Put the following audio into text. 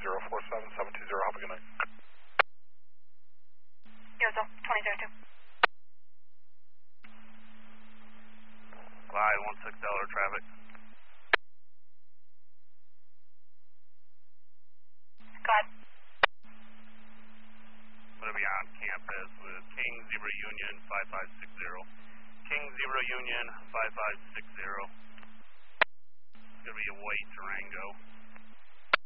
720, have a good night. Yozo, 2002. Glide 16 Delta traffic. Glide. I'm going to be on campus with King Zebra Union 5560. King Zebra Union 5560. It's going to be a white Durango.